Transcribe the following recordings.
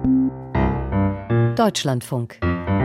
Deutschlandfunk.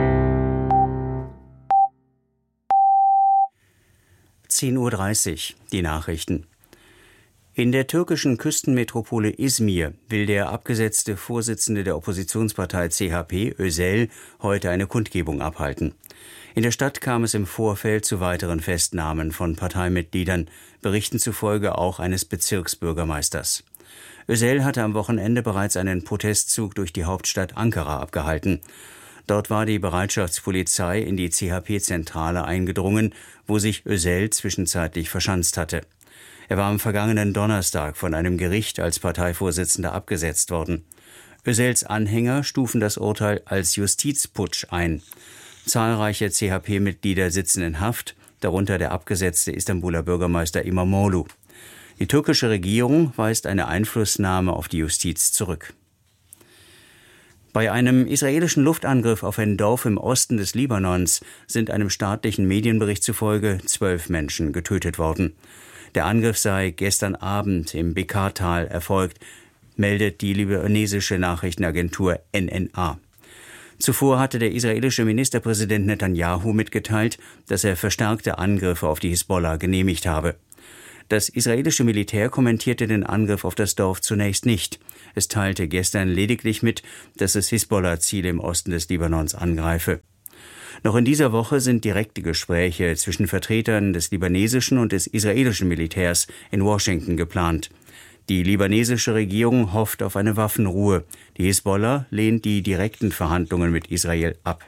10:30 Uhr, die Nachrichten. In der türkischen Küstenmetropole Izmir will der abgesetzte Vorsitzende der Oppositionspartei CHP, Özel, heute eine Kundgebung abhalten. In der Stadt kam es im Vorfeld zu weiteren Festnahmen von Parteimitgliedern, Berichten zufolge auch eines Bezirksbürgermeisters. Özel hatte am Wochenende bereits einen Protestzug durch die Hauptstadt Ankara abgehalten. Dort war die Bereitschaftspolizei in die CHP-Zentrale eingedrungen, wo sich Özel zwischenzeitlich verschanzt hatte. Er war am vergangenen Donnerstag von einem Gericht als Parteivorsitzender abgesetzt worden. Özels Anhänger stufen das Urteil als Justizputsch ein. Zahlreiche CHP-Mitglieder sitzen in Haft, darunter der abgesetzte Istanbuler Bürgermeister İmamoğlu. Die türkische Regierung weist eine Einflussnahme auf die Justiz zurück. Bei einem israelischen Luftangriff auf ein Dorf im Osten des Libanons sind einem staatlichen Medienbericht zufolge 12 Menschen getötet worden. Der Angriff sei gestern Abend im Bekaa-Tal erfolgt, meldet die libanesische Nachrichtenagentur NNA. Zuvor hatte der israelische Ministerpräsident Netanyahu mitgeteilt, dass er verstärkte Angriffe auf die Hisbollah genehmigt habe. Das israelische Militär kommentierte den Angriff auf das Dorf zunächst nicht. Es teilte gestern lediglich mit, dass es Hisbollah-Ziele im Osten des Libanons angreife. Noch in dieser Woche sind direkte Gespräche zwischen Vertretern des libanesischen und des israelischen Militärs in Washington geplant. Die libanesische Regierung hofft auf eine Waffenruhe. Die Hisbollah lehnt die direkten Verhandlungen mit Israel ab.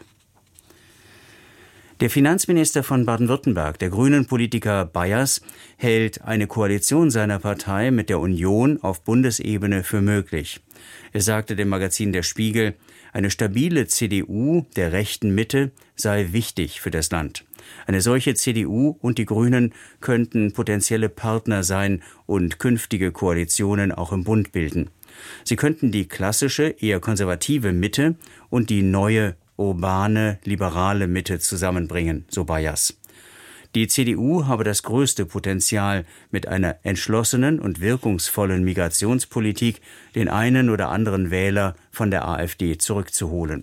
Der Finanzminister von Baden-Württemberg, der Grünen-Politiker Bayers, hält eine Koalition seiner Partei mit der Union auf Bundesebene für möglich. Er sagte dem Magazin Der Spiegel, eine stabile CDU der rechten Mitte sei wichtig für das Land. Eine solche CDU und die Grünen könnten potenzielle Partner sein und künftige Koalitionen auch im Bund bilden. Sie könnten die klassische, eher konservative Mitte und die neue, urbane, liberale Mitte zusammenbringen, so Bayers. Die CDU habe das größte Potenzial, mit einer entschlossenen und wirkungsvollen Migrationspolitik den einen oder anderen Wähler von der AfD zurückzuholen.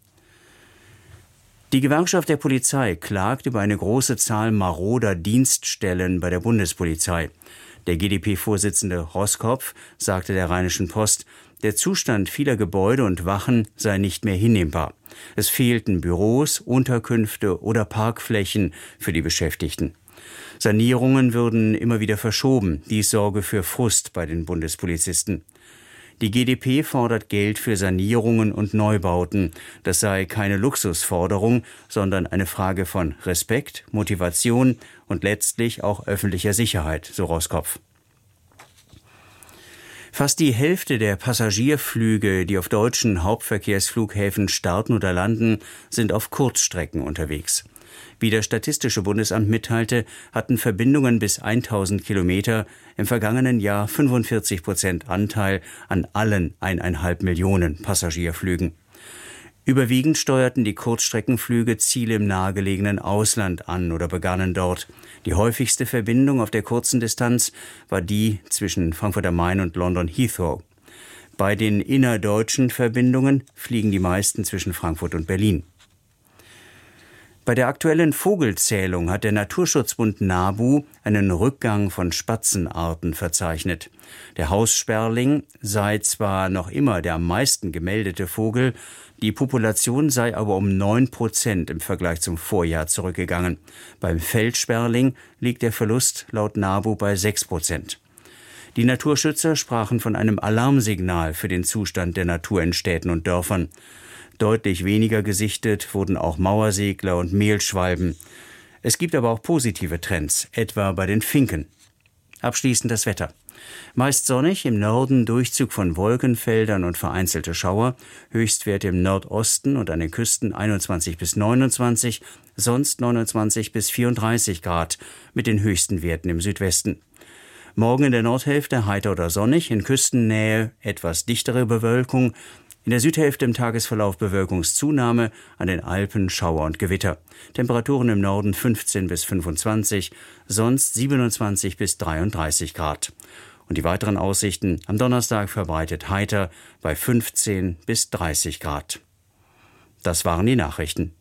Die Gewerkschaft der Polizei klagt über eine große Zahl maroder Dienststellen bei der Bundespolizei. Der GdP-Vorsitzende Roskopf sagte der Rheinischen Post, der Zustand vieler Gebäude und Wachen sei nicht mehr hinnehmbar. Es fehlten Büros, Unterkünfte oder Parkflächen für die Beschäftigten. Sanierungen würden immer wieder verschoben. Dies sorge für Frust bei den Bundespolizisten. Die GdP fordert Geld für Sanierungen und Neubauten. Das sei keine Luxusforderung, sondern eine Frage von Respekt, Motivation und letztlich auch öffentlicher Sicherheit, so Roskopf. Fast die Hälfte der Passagierflüge, die auf deutschen Hauptverkehrsflughäfen starten oder landen, sind auf Kurzstrecken unterwegs. Wie das Statistische Bundesamt mitteilte, hatten Verbindungen bis 1000 Kilometer im vergangenen Jahr 45% Anteil an allen 1,5 Millionen Passagierflügen. Überwiegend steuerten die Kurzstreckenflüge Ziele im nahegelegenen Ausland an oder begannen dort. Die häufigste Verbindung auf der kurzen Distanz war die zwischen Frankfurt am Main und London Heathrow. Bei den innerdeutschen Verbindungen fliegen die meisten zwischen Frankfurt und Berlin. Bei der aktuellen Vogelzählung hat der Naturschutzbund NABU einen Rückgang von Spatzenarten verzeichnet. Der Haussperling sei zwar noch immer der am meisten gemeldete Vogel, die Population sei aber um 9% im Vergleich zum Vorjahr zurückgegangen. Beim Feldsperling liegt der Verlust laut NABU bei 6%. Die Naturschützer sprachen von einem Alarmsignal für den Zustand der Natur in Städten und Dörfern. Deutlich weniger gesichtet wurden auch Mauersegler und Mehlschwalben. Es gibt aber auch positive Trends, etwa bei den Finken. Abschließend das Wetter. Meist sonnig, im Norden Durchzug von Wolkenfeldern und vereinzelte Schauer, Höchstwerte im Nordosten und an den Küsten 21 bis 29, sonst 29 bis 34 Grad, mit den höchsten Werten im Südwesten. Morgen in der Nordhälfte heiter oder sonnig, in Küstennähe etwas dichtere Bewölkung, in der Südhälfte im Tagesverlauf Bewölkungszunahme, an den Alpen Schauer und Gewitter. Temperaturen im Norden 15 bis 25, sonst 27 bis 33 Grad. Und die weiteren Aussichten: am Donnerstag verbreitet heiter bei 15 bis 30 Grad. Das waren die Nachrichten.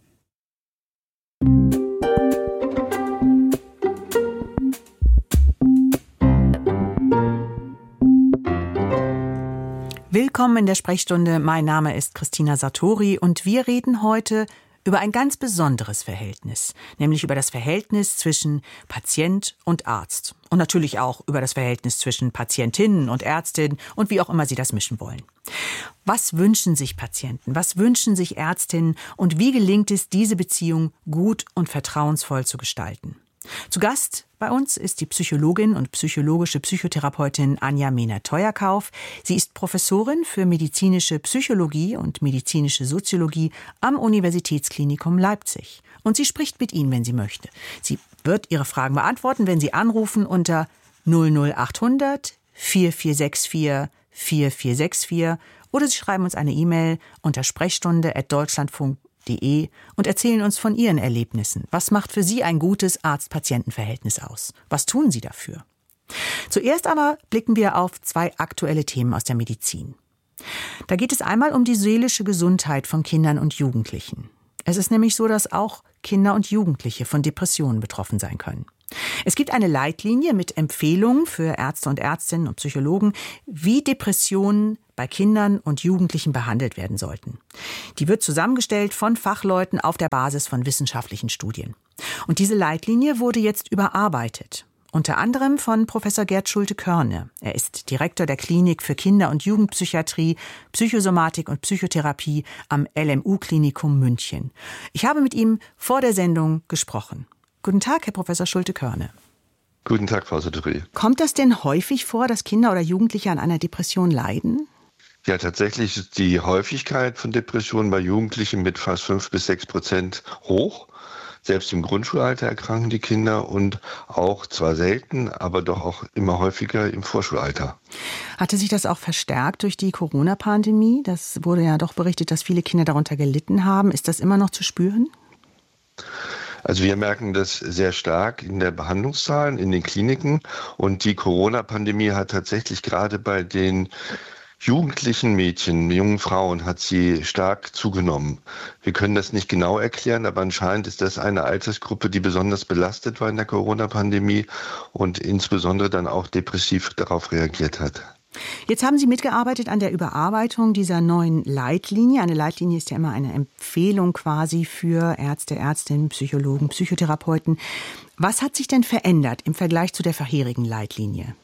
Willkommen in der Sprechstunde. Mein Name ist Christina Sartori und wir reden heute über ein ganz besonderes Verhältnis, nämlich über das Verhältnis zwischen Patient und Arzt und natürlich auch über das Verhältnis zwischen Patientinnen und Ärztinnen und wie auch immer Sie das mischen wollen. Was wünschen sich Patienten, was wünschen sich Ärztinnen und wie gelingt es, diese Beziehung gut und vertrauensvoll zu gestalten? Zu Gast bei uns ist die Psychologin und psychologische Psychotherapeutin Anja Mehnert-Theuerkauf. Sie ist Professorin für medizinische Psychologie und medizinische Soziologie am Universitätsklinikum Leipzig. Und sie spricht mit Ihnen, wenn sie möchte. Sie wird Ihre Fragen beantworten, wenn Sie anrufen unter 00800 4464 4464 oder Sie schreiben uns eine E-Mail unter sprechstunde@deutschlandfunk.de und erzählen uns von Ihren Erlebnissen. Was macht für Sie ein gutes Arzt-Patienten-Verhältnis aus? Was tun Sie dafür? Zuerst aber blicken wir auf zwei aktuelle Themen aus der Medizin. Da geht es einmal um die seelische Gesundheit von Kindern und Jugendlichen. Es ist nämlich so, dass auch Kinder und Jugendliche von Depressionen betroffen sein können. Es gibt eine Leitlinie mit Empfehlungen für Ärzte und Ärztinnen und Psychologen, wie Depressionen bei Kindern und Jugendlichen behandelt werden sollten. Die wird zusammengestellt von Fachleuten auf der Basis von wissenschaftlichen Studien. Und diese Leitlinie wurde jetzt überarbeitet. Unter anderem von Professor Gerd Schulte-Körne. Er ist Direktor der Klinik für Kinder- und Jugendpsychiatrie, Psychosomatik und Psychotherapie am LMU-Klinikum München. Ich habe mit ihm vor der Sendung gesprochen. Guten Tag, Herr Professor Schulte-Körne. Guten Tag, Frau Sartori. Kommt das denn häufig vor, dass Kinder oder Jugendliche an einer Depression leiden? Ja, tatsächlich ist die Häufigkeit von Depressionen bei Jugendlichen mit fast 5-6% hoch. Selbst im Grundschulalter erkranken die Kinder und auch zwar selten, aber doch auch immer häufiger im Vorschulalter. Hatte sich das auch verstärkt durch die Corona-Pandemie? Das wurde ja doch berichtet, dass viele Kinder darunter gelitten haben. Ist das immer noch zu spüren? Also wir merken das sehr stark in der Behandlungszahlen, in den Kliniken. Und die Corona-Pandemie hat tatsächlich gerade bei den jugendlichen Mädchen, jungen Frauen, hat sie stark zugenommen. Wir können das nicht genau erklären, aber anscheinend ist das eine Altersgruppe, die besonders belastet war in der Corona-Pandemie und insbesondere dann auch depressiv darauf reagiert hat. Jetzt haben Sie mitgearbeitet an der Überarbeitung dieser neuen Leitlinie. Eine Leitlinie ist ja immer eine Empfehlung quasi für Ärzte, Ärztinnen, Psychologen, Psychotherapeuten. Was hat sich denn verändert im Vergleich zu der vorherigen Leitlinie?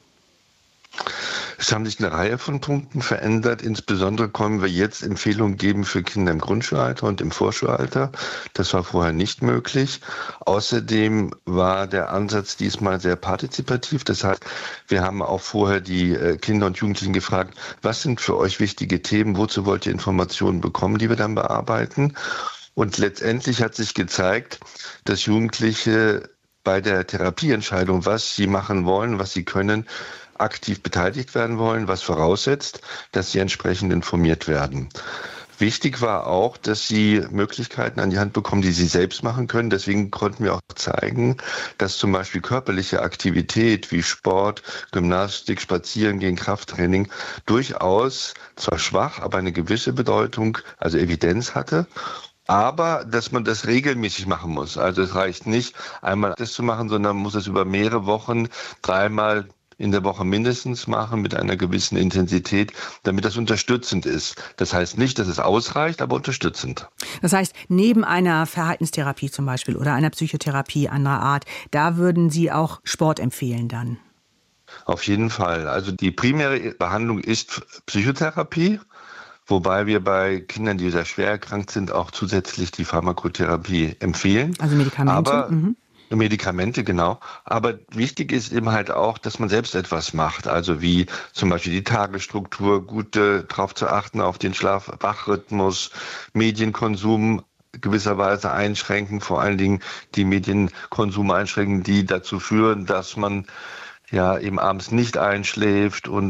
Es haben sich eine Reihe von Punkten verändert. Insbesondere können wir jetzt Empfehlungen geben für Kinder im Grundschulalter und im Vorschulalter. Das war vorher nicht möglich. Außerdem war der Ansatz diesmal sehr partizipativ. Das heißt, wir haben auch vorher die Kinder und Jugendlichen gefragt, was sind für euch wichtige Themen, wozu wollt ihr Informationen bekommen, die wir dann bearbeiten? Und letztendlich hat sich gezeigt, dass Jugendliche bei der Therapieentscheidung, was sie machen wollen, was sie können, aktiv beteiligt werden wollen, was voraussetzt, dass sie entsprechend informiert werden. Wichtig war auch, dass sie Möglichkeiten an die Hand bekommen, die sie selbst machen können. Deswegen konnten wir auch zeigen, dass zum Beispiel körperliche Aktivität wie Sport, Gymnastik, Spazierengehen, Krafttraining durchaus zwar schwach, aber eine gewisse Bedeutung, also Evidenz hatte. Aber dass man das regelmäßig machen muss. Also es reicht nicht, einmal das zu machen, sondern man muss es über mehrere Wochen, 3-mal in der Woche mindestens machen mit einer gewissen Intensität, damit das unterstützend ist. Das heißt nicht, dass es ausreicht, aber unterstützend. Das heißt, neben einer Verhaltenstherapie zum Beispiel oder einer Psychotherapie anderer Art, da würden Sie auch Sport empfehlen dann? Auf jeden Fall. Also die primäre Behandlung ist Psychotherapie, wobei wir bei Kindern, die sehr schwer erkrankt sind, auch zusätzlich die Pharmakotherapie empfehlen. Also Medikamente? Aber Medikamente, genau. Aber wichtig ist eben halt auch, dass man selbst etwas macht. Also wie zum Beispiel die Tagesstruktur, gut darauf zu achten, auf den Schlaf-Wach-Rhythmus, Medienkonsum gewisserweise einschränken, vor allen Dingen die Medienkonsum einschränken, die dazu führen, dass man ja eben abends nicht einschläft und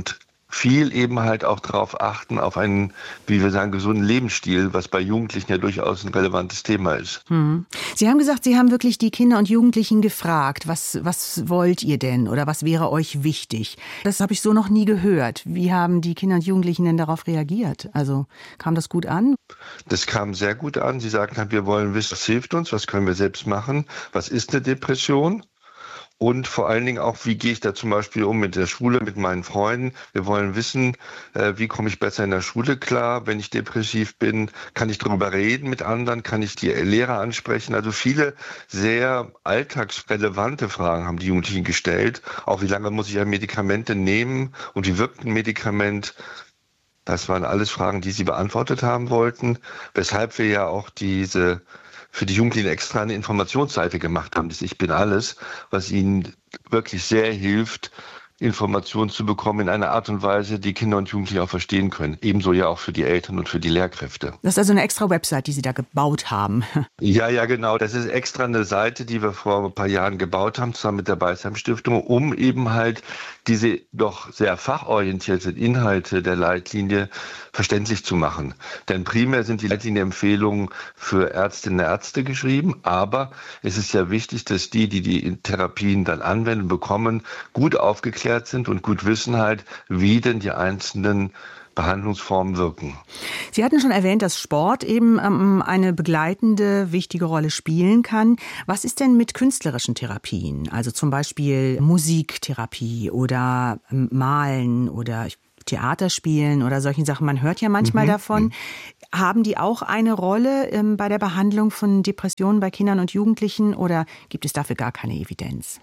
viel eben halt auch darauf achten, auf einen, wie wir sagen, gesunden Lebensstil, was bei Jugendlichen ja durchaus ein relevantes Thema ist. Sie haben gesagt, Sie haben wirklich die Kinder und Jugendlichen gefragt, was wollt ihr denn oder was wäre euch wichtig? Das habe ich so noch nie gehört. Wie haben die Kinder und Jugendlichen denn darauf reagiert? Also kam das gut an? Das kam sehr gut an. Sie sagten, wir wollen wissen, was hilft uns, was können wir selbst machen, was ist eine Depression? Und vor allen Dingen auch, wie gehe ich da zum Beispiel um mit der Schule, mit meinen Freunden. Wir wollen wissen, wie komme ich besser in der Schule klar, wenn ich depressiv bin. Kann ich darüber reden mit anderen? Kann ich die Lehrer ansprechen? Also viele sehr alltagsrelevante Fragen haben die Jugendlichen gestellt. Auch wie lange muss ich Medikamente nehmen und wie wirkt ein Medikament? Das waren alles Fragen, die sie beantwortet haben wollten. Weshalb wir ja auch für die Jugendlichen extra eine Informationsseite gemacht haben, das Ich bin alles, was ihnen wirklich sehr hilft, Informationen zu bekommen in einer Art und Weise, die Kinder und Jugendliche auch verstehen können. Ebenso ja auch für die Eltern und für die Lehrkräfte. Das ist also eine extra Website, die Sie da gebaut haben. Ja, genau. Das ist extra eine Seite, die wir vor ein paar Jahren gebaut haben, zusammen mit der Beisheim Stiftung, um eben halt diese doch sehr fachorientierten Inhalte der Leitlinie verständlich zu machen. Denn primär sind die Leitlinienempfehlungen für Ärztinnen und Ärzte geschrieben, aber es ist ja wichtig, dass die Therapien dann anwenden, bekommen, gut aufgeklärt sind und gut wissen halt, wie denn die einzelnen Behandlungsformen wirken. Sie hatten schon erwähnt, dass Sport eben eine begleitende, wichtige Rolle spielen kann. Was ist denn mit künstlerischen Therapien? Also zum Beispiel Musiktherapie oder Malen oder Theaterspielen oder solchen Sachen. Man hört ja manchmal davon. Haben die auch eine Rolle bei der Behandlung von Depressionen bei Kindern und Jugendlichen oder gibt es dafür gar keine Evidenz?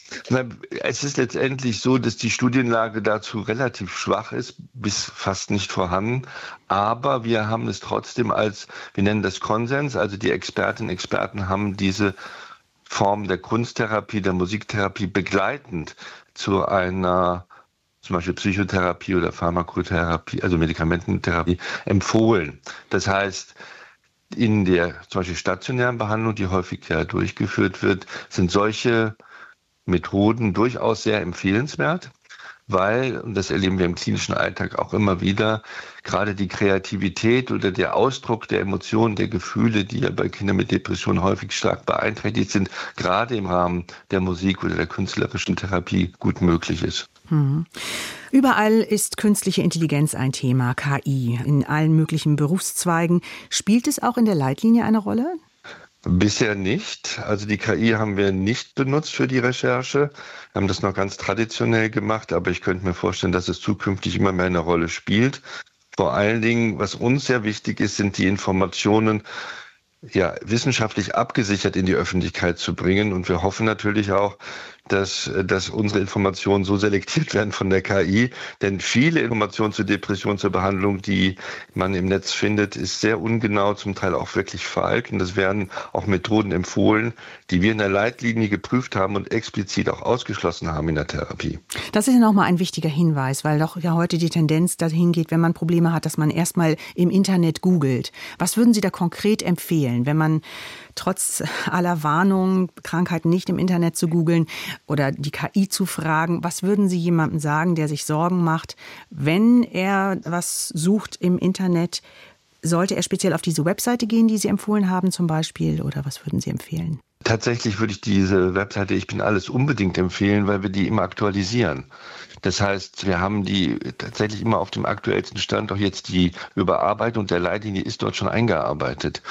Es ist letztendlich so, dass die Studienlage dazu relativ schwach ist, bis fast nicht vorhanden. Aber wir haben es trotzdem wir nennen das Konsens, also die Expertinnen und Experten haben diese Form der Kunsttherapie, der Musiktherapie begleitend zu einer zum Beispiel Psychotherapie oder Pharmakotherapie, also Medikamententherapie, empfohlen. Das heißt, in der zum Beispiel stationären Behandlung, die häufig ja durchgeführt wird, sind solche Methoden durchaus sehr empfehlenswert, weil, und das erleben wir im klinischen Alltag auch immer wieder, gerade die Kreativität oder der Ausdruck der Emotionen, der Gefühle, die ja bei Kindern mit Depressionen häufig stark beeinträchtigt sind, gerade im Rahmen der Musik oder der künstlerischen Therapie gut möglich ist. Überall ist künstliche Intelligenz ein Thema, KI, in allen möglichen Berufszweigen. Spielt es auch in der Leitlinie eine Rolle? Bisher nicht. Also die KI haben wir nicht benutzt für die Recherche. Wir haben das noch ganz traditionell gemacht, aber ich könnte mir vorstellen, dass es zukünftig immer mehr eine Rolle spielt. Vor allen Dingen, was uns sehr wichtig ist, sind die Informationen wissenschaftlich abgesichert in die Öffentlichkeit zu bringen. Und wir hoffen natürlich auch, dass unsere Informationen so selektiert werden von der KI. Denn viele Informationen zur Depression, zur Behandlung, die man im Netz findet, ist sehr ungenau, zum Teil auch wirklich veraltet. Und es werden auch Methoden empfohlen, die wir in der Leitlinie geprüft haben und explizit auch ausgeschlossen haben in der Therapie. Das ist ja nochmal ein wichtiger Hinweis, weil doch ja heute die Tendenz dahin geht, wenn man Probleme hat, dass man erstmal im Internet googelt. Was würden Sie da konkret empfehlen, wenn man trotz aller Warnungen, Krankheiten nicht im Internet zu googeln oder die KI zu fragen, was würden Sie jemandem sagen, der sich Sorgen macht, wenn er was sucht im Internet? Sollte er speziell auf diese Webseite gehen, die Sie empfohlen haben zum Beispiel, oder was würden Sie empfehlen? Tatsächlich würde ich diese Webseite Ich bin alles unbedingt empfehlen, weil wir die immer aktualisieren. Das heißt, wir haben die tatsächlich immer auf dem aktuellsten Stand. Auch jetzt die Überarbeitung der Leitlinie ist dort schon eingearbeitet.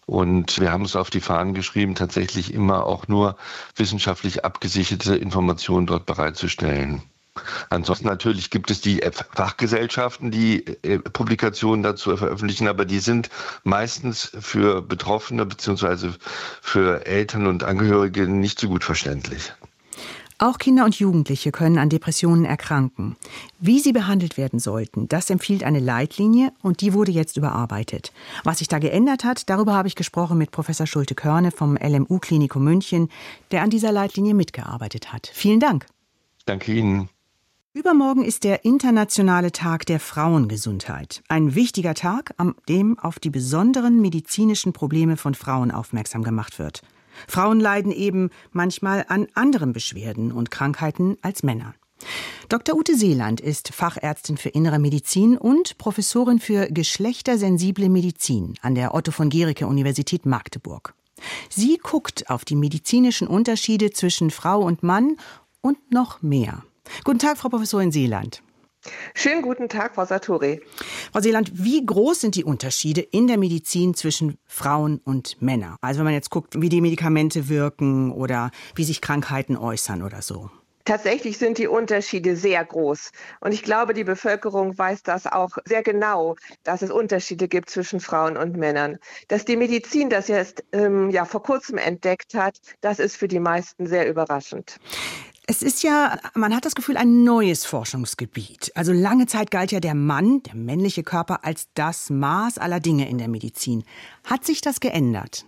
Und wir haben es auf die Fahnen geschrieben, tatsächlich immer auch nur wissenschaftlich abgesicherte Informationen dort bereitzustellen. Ansonsten natürlich gibt es die Fachgesellschaften, die Publikationen dazu veröffentlichen, aber die sind meistens für Betroffene bzw. für Eltern und Angehörige nicht so gut verständlich. Auch Kinder und Jugendliche können an Depressionen erkranken. Wie sie behandelt werden sollten, das empfiehlt eine Leitlinie und die wurde jetzt überarbeitet. Was sich da geändert hat, darüber habe ich gesprochen mit Professor Schulte-Körne vom LMU-Klinikum München, der an dieser Leitlinie mitgearbeitet hat. Vielen Dank. Danke Ihnen. Übermorgen ist der Internationale Tag der Frauengesundheit. Ein wichtiger Tag, an dem auf die besonderen medizinischen Probleme von Frauen aufmerksam gemacht wird. Frauen leiden eben manchmal an anderen Beschwerden und Krankheiten als Männer. Dr. Ute Seeland ist Fachärztin für Innere Medizin und Professorin für geschlechtersensible Medizin an der Otto-von-Guericke-Universität Magdeburg. Sie guckt auf die medizinischen Unterschiede zwischen Frau und Mann und noch mehr. Guten Tag, Frau Professorin Seeland. Schönen guten Tag, Frau Sartori. Frau Seeland, wie groß sind die Unterschiede in der Medizin zwischen Frauen und Männern? Also wenn man jetzt guckt, wie die Medikamente wirken oder wie sich Krankheiten äußern oder so. Tatsächlich sind die Unterschiede sehr groß. Und ich glaube, die Bevölkerung weiß das auch sehr genau, dass es Unterschiede gibt zwischen Frauen und Männern. Dass die Medizin das jetzt vor kurzem entdeckt hat, das ist für die meisten sehr überraschend. Es ist ja, man hat das Gefühl, ein neues Forschungsgebiet. Also lange Zeit galt ja der Mann, der männliche Körper, als das Maß aller Dinge in der Medizin. Hat sich das geändert?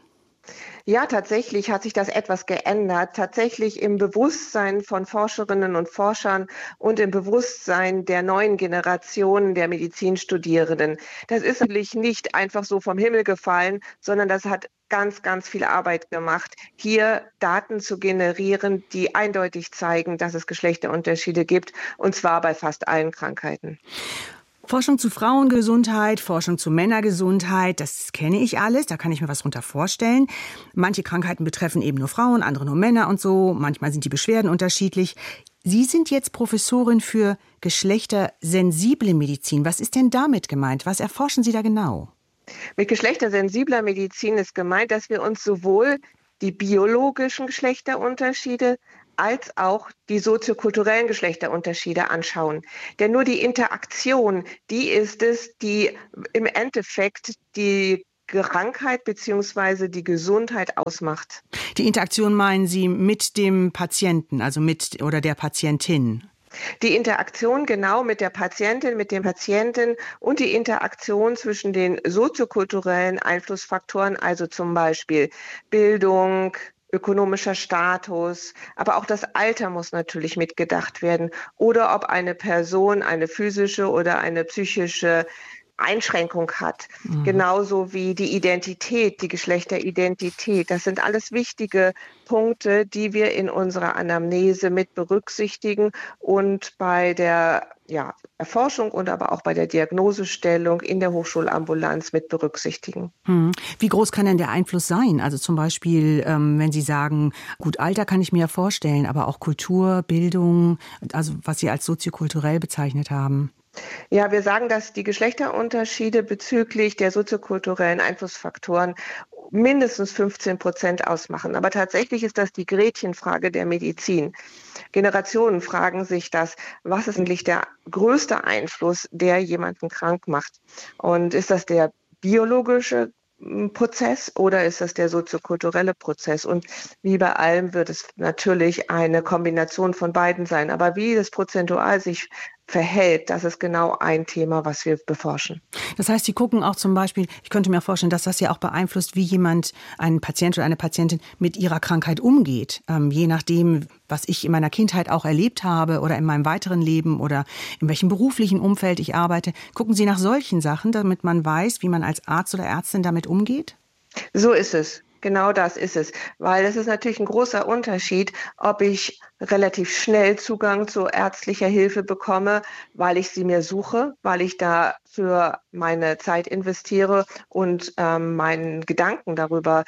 Ja, tatsächlich hat sich das etwas geändert. Tatsächlich im Bewusstsein von Forscherinnen und Forschern und im Bewusstsein der neuen Generation der Medizinstudierenden. Das ist natürlich nicht einfach so vom Himmel gefallen, sondern das hat ganz, ganz viel Arbeit gemacht, hier Daten zu generieren, die eindeutig zeigen, dass es Geschlechterunterschiede gibt, und zwar bei fast allen Krankheiten. Forschung zu Frauengesundheit, Forschung zu Männergesundheit, das kenne ich alles, da kann ich mir was drunter vorstellen. Manche Krankheiten betreffen eben nur Frauen, andere nur Männer und so. Manchmal sind die Beschwerden unterschiedlich. Sie sind jetzt Professorin für geschlechtersensible Medizin. Was ist denn damit gemeint? Was erforschen Sie da genau? Mit geschlechtersensibler Medizin ist gemeint, dass wir uns sowohl die biologischen Geschlechterunterschiede als auch die soziokulturellen Geschlechterunterschiede anschauen. Denn nur die Interaktion, die ist es, die im Endeffekt die Krankheit bzw. die Gesundheit ausmacht. Die Interaktion meinen Sie mit dem Patienten, also mit oder der Patientin? Die Interaktion genau mit der Patientin, mit dem Patienten und die Interaktion zwischen den soziokulturellen Einflussfaktoren, also zum Beispiel Bildung, ökonomischer Status, aber auch das Alter muss natürlich mitgedacht werden oder ob eine Person eine physische oder eine psychische Einschränkung hat. Genauso wie die Identität, die Geschlechteridentität. Das sind alles wichtige Punkte, die wir in unserer Anamnese mit berücksichtigen und bei der Erforschung und aber auch bei der Diagnosestellung in der Hochschulambulanz mit berücksichtigen. Wie groß kann denn der Einfluss sein? Also zum Beispiel, wenn Sie sagen, gut, Alter kann ich mir ja vorstellen, aber auch Kultur, Bildung, also was Sie als soziokulturell bezeichnet haben. Ja, wir sagen, dass die Geschlechterunterschiede bezüglich der soziokulturellen Einflussfaktoren mindestens 15% ausmachen. Aber tatsächlich ist das die Gretchenfrage der Medizin. Generationen fragen sich das, was ist eigentlich der größte Einfluss, der jemanden krank macht? Und ist das der biologische Prozess oder ist das der soziokulturelle Prozess? Und wie bei allem wird es natürlich eine Kombination von beiden sein. Aber wie das prozentual sich verhält, das ist genau ein Thema, was wir beforschen. Das heißt, Sie gucken auch zum Beispiel, ich könnte mir vorstellen, dass das ja auch beeinflusst, wie jemand, ein Patient oder eine Patientin mit ihrer Krankheit umgeht. Je nachdem, was ich in meiner Kindheit auch erlebt habe oder in meinem weiteren Leben oder in welchem beruflichen Umfeld ich arbeite. Gucken Sie nach solchen Sachen, damit man weiß, wie man als Arzt oder Ärztin damit umgeht? So ist es. Genau das ist es, weil es ist natürlich ein großer Unterschied, ob ich relativ schnell Zugang zu ärztlicher Hilfe bekomme, weil ich sie mir suche, weil ich dafür meine Zeit investiere und meinen Gedanken darüber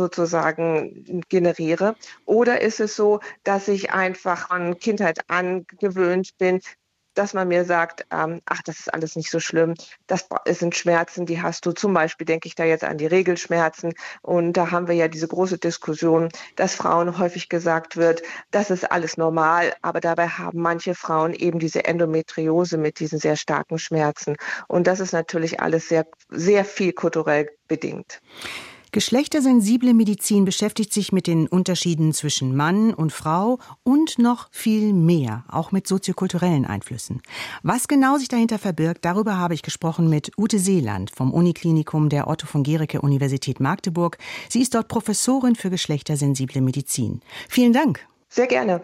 sozusagen generiere. Oder ist es so, dass ich einfach von Kindheit an gewöhnt bin, dass man mir sagt, das ist alles nicht so schlimm, das sind Schmerzen, die hast du. Zum Beispiel denke ich da jetzt an die Regelschmerzen. Und da haben wir ja diese große Diskussion, dass Frauen häufig gesagt wird, das ist alles normal. Aber dabei haben manche Frauen eben diese Endometriose mit diesen sehr starken Schmerzen. Und das ist natürlich alles sehr, sehr viel kulturell bedingt. Geschlechtersensible Medizin beschäftigt sich mit den Unterschieden zwischen Mann und Frau und noch viel mehr, auch mit soziokulturellen Einflüssen. Was genau sich dahinter verbirgt, darüber habe ich gesprochen mit Ute Seeland vom Uniklinikum der Otto-von-Guericke-Universität Magdeburg. Sie ist dort Professorin für geschlechtersensible Medizin. Vielen Dank. Sehr gerne.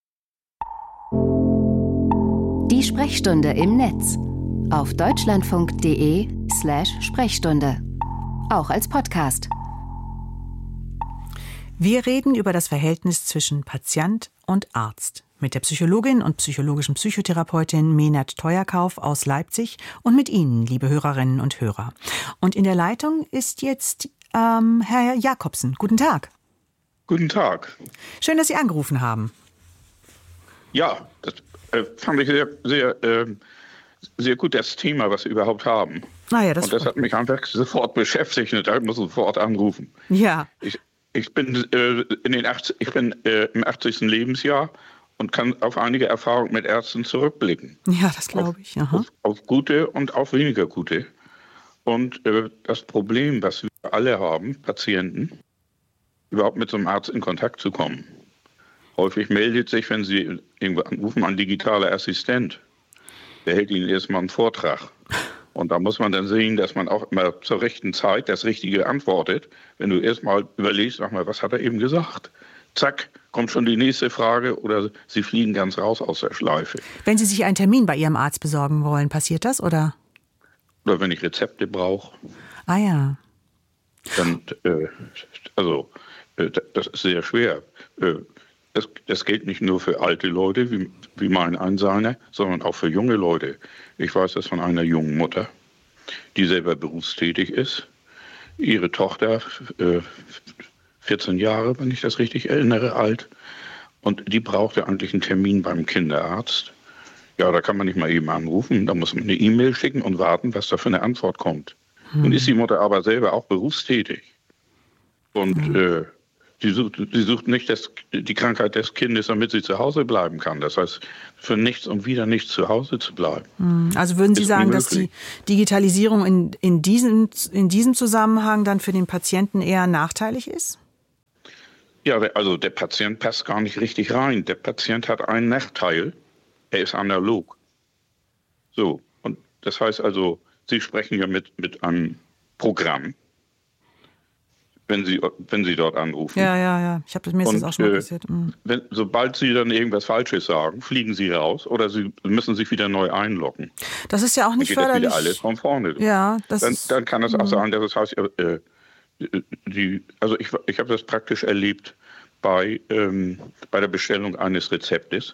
Die Sprechstunde im Netz auf deutschlandfunk.de/Sprechstunde. Auch als Podcast. Wir reden über das Verhältnis zwischen Patient und Arzt. Mit der Psychologin und psychologischen Psychotherapeutin Meenert Teuerkauf aus Leipzig und mit Ihnen, liebe Hörerinnen und Hörer. Und in der Leitung ist jetzt Herr Jakobsen. Guten Tag. Guten Tag. Schön, dass Sie angerufen haben. Ja, das fand ich sehr gut, das Thema, was Sie überhaupt haben. Und das hat mich einfach sofort beschäftigt und ich muss sofort anrufen. Ja. Ich bin im 80. Lebensjahr und kann auf einige Erfahrungen mit Ärzten zurückblicken. Ja, das glaube ich. Auf gute und auf weniger gute. Und das Problem, was wir alle haben, Patienten, überhaupt mit so einem Arzt in Kontakt zu kommen. Häufig meldet sich, wenn Sie irgendwo anrufen, ein digitaler Assistent. Der hält Ihnen erstmal einen Vortrag. Und da muss man dann sehen, dass man auch immer zur rechten Zeit das Richtige antwortet. Wenn du erstmal überlegst, sag mal, was hat er eben gesagt? Zack, kommt schon die nächste Frage oder Sie fliegen ganz raus aus der Schleife. Wenn Sie sich einen Termin bei Ihrem Arzt besorgen wollen, passiert das, oder? Oder wenn ich Rezepte brauche. Ah ja. Dann, das ist sehr schwer. Das gilt nicht nur für alte Leute wie mein Einseiner, sondern auch für junge Leute. Ich weiß das von einer jungen Mutter, die selber berufstätig ist. Ihre Tochter, 14 Jahre, wenn ich das richtig erinnere, alt. Und die brauchte eigentlich einen Termin beim Kinderarzt. Ja, da kann man nicht mal eben anrufen. Da muss man eine E-Mail schicken und warten, was da für eine Antwort kommt. Nun ist die Mutter aber selber auch berufstätig. Und sie sucht nicht die Krankheit des Kindes, damit sie zu Hause bleiben kann. Das heißt, für nichts und wieder nicht zu Hause zu bleiben. Also würden Sie sagen, dass die Digitalisierung in diesem Zusammenhang dann für den Patienten eher nachteilig ist? Ja, also der Patient passt gar nicht richtig rein. Der Patient hat einen Nachteil. Er ist analog. So, und das heißt also, Sie sprechen ja mit einem Programm, wenn Sie dort anrufen. Ja. Mir ist das auch schon mal passiert. Sobald Sie dann irgendwas Falsches sagen, fliegen Sie raus oder Sie müssen sich wieder neu einloggen. Das ist ja auch nicht förderlich. förderlich. Dann geht das wieder alles von vorne. Ja, dann kann es auch sein, dass es heißt, ich habe das praktisch erlebt bei der Bestellung eines Rezeptes,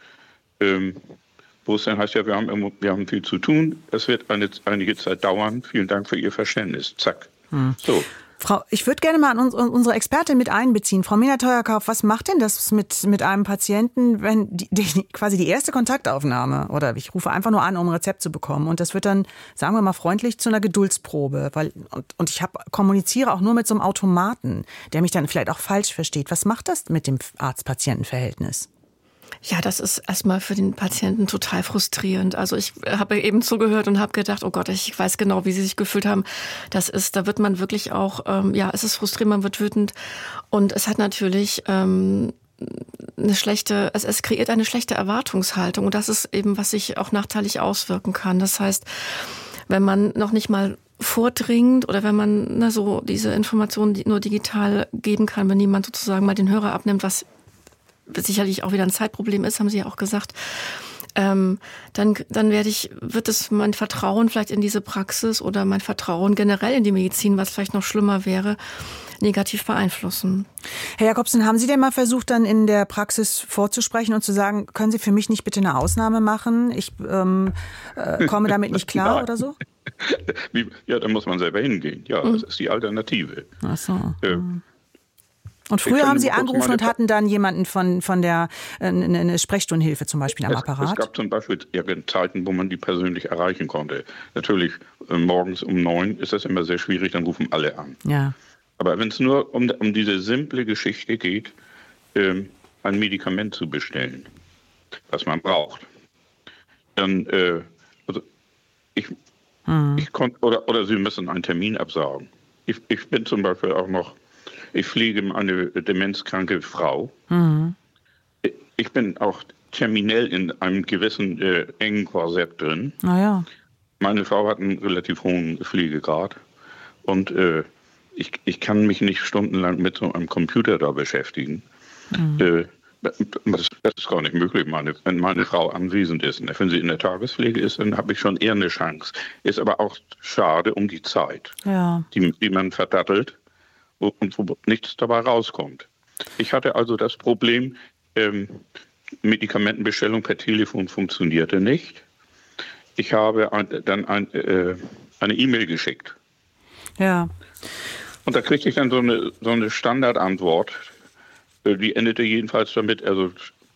wo es dann heißt, ja, wir haben viel zu tun, es wird einige Zeit dauern, vielen Dank für Ihr Verständnis, zack. So. Ich würde gerne mal unsere Expertin mit einbeziehen. Frau Meenert Teuerkauf, was macht denn das mit einem Patienten, wenn quasi die erste Kontaktaufnahme, oder ich rufe einfach nur an, um ein Rezept zu bekommen, und das wird dann, sagen wir mal freundlich, zu einer Geduldsprobe, und ich kommuniziere auch nur mit so einem Automaten, der mich dann vielleicht auch falsch versteht. Was macht das mit dem Arzt-Patienten-Verhältnis? Ja, das ist erstmal für den Patienten total frustrierend. Also ich habe eben zugehört und habe gedacht, oh Gott, ich weiß genau, wie Sie sich gefühlt haben. Da wird man wirklich auch, es ist frustrierend, man wird wütend. Und es hat natürlich es kreiert eine schlechte Erwartungshaltung. Und das ist eben, was sich auch nachteilig auswirken kann. Das heißt, wenn man noch nicht mal vordringt oder wenn man so diese Informationen nur digital geben kann, wenn jemand sozusagen mal den Hörer abnimmt, was sicherlich auch wieder ein Zeitproblem ist, haben Sie ja auch gesagt, dann wird es mein Vertrauen vielleicht in diese Praxis oder mein Vertrauen generell in die Medizin, was vielleicht noch schlimmer wäre, negativ beeinflussen. Herr Jakobsen, haben Sie denn mal versucht, dann in der Praxis vorzusprechen und zu sagen, können Sie für mich nicht bitte eine Ausnahme machen? Ich komme damit nicht klar oder so? Ja, da muss man selber hingehen. Ja, das ist die Alternative. Ach so. Und früher haben Sie angerufen und hatten dann jemanden von der eine Sprechstundenhilfe zum Beispiel am Apparat? Es gab zum Beispiel Zeiten, wo man die persönlich erreichen konnte. Natürlich, morgens um 9 ist das immer sehr schwierig, dann rufen alle an. Ja. Aber wenn es nur um diese simple Geschichte geht, ein Medikament zu bestellen, was man braucht, dann ich konnte oder Sie müssen einen Termin absagen. Ich bin zum Beispiel auch noch. Ich pflege eine demenzkranke Frau. Mhm. Ich bin auch terminell in einem gewissen engen Korsett drin. Ja. Meine Frau hat einen relativ hohen Pflegegrad. Und ich kann mich nicht stundenlang mit so einem Computer da beschäftigen. Mhm. Das ist gar nicht möglich, wenn meine Frau anwesend ist. Wenn sie in der Tagespflege ist, dann habe ich schon eher eine Chance. Ist aber auch schade um die Zeit, die man verdattelt. Und wo nichts dabei rauskommt. Ich hatte also das Problem, Medikamentenbestellung per Telefon funktionierte nicht. Ich habe dann eine E-Mail geschickt. Ja. Und da kriegte ich dann so eine Standardantwort, die endete jedenfalls damit, also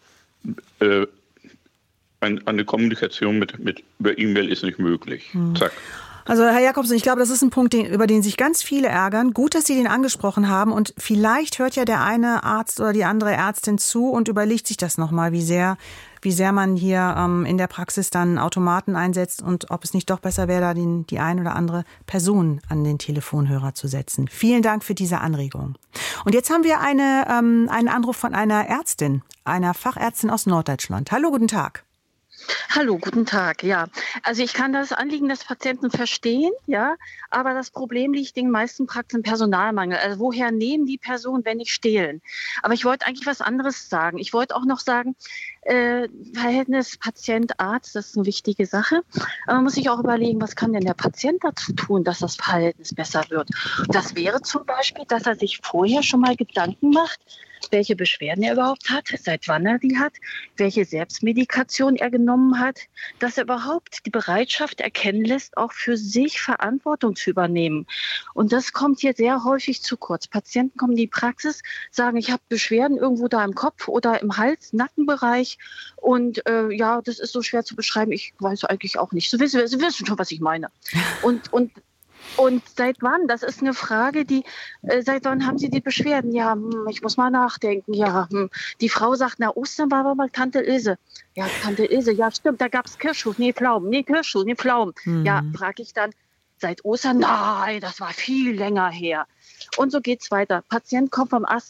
eine Kommunikation über E-Mail ist nicht möglich. Zack. Also Herr Jakobsen, ich glaube, das ist ein Punkt, über den sich ganz viele ärgern. Gut, dass Sie den angesprochen haben und vielleicht hört ja der eine Arzt oder die andere Ärztin zu und überlegt sich das nochmal, wie sehr man hier in der Praxis dann Automaten einsetzt und ob es nicht doch besser wäre, da die ein oder andere Person an den Telefonhörer zu setzen. Vielen Dank für diese Anregung. Und jetzt haben wir einen Anruf von einer Ärztin, einer Fachärztin aus Norddeutschland. Hallo, guten Tag. Hallo, guten Tag. Ja, also ich kann das Anliegen des Patienten verstehen, ja, aber das Problem liegt in den meisten Praxen im Personalmangel. Also woher nehmen die Personen, wenn nicht stehlen? Aber ich wollte eigentlich was anderes sagen. Ich wollte auch noch sagen, Verhältnis Patient-Arzt, das ist eine wichtige Sache. Aber man muss sich auch überlegen, was kann denn der Patient dazu tun, dass das Verhältnis besser wird? Das wäre zum Beispiel, dass er sich vorher schon mal Gedanken macht, welche Beschwerden er überhaupt hat, seit wann er die hat, welche Selbstmedikation er genommen hat, dass er überhaupt die Bereitschaft erkennen lässt, auch für sich Verantwortung zu übernehmen. Und das kommt hier sehr häufig zu kurz. Patienten kommen in die Praxis, sagen, ich habe Beschwerden irgendwo da im Kopf oder im Hals-, Nackenbereich und ja, das ist so schwer zu beschreiben, ich weiß eigentlich auch nicht. Sie wissen schon, was ich meine. Und seit wann? Das ist eine Frage, seit wann haben Sie die Beschwerden? Ja, ich muss mal nachdenken. Ja, die Frau sagt, na, Ostern war aber mal Tante Ilse. Ja, Tante Ilse, ja, stimmt, da gab es Kirschschuh, nee, Pflaumen. Ja, frage ich dann, seit Ostern? Nein, das war viel länger her. Und so geht's weiter. Patient kommt vom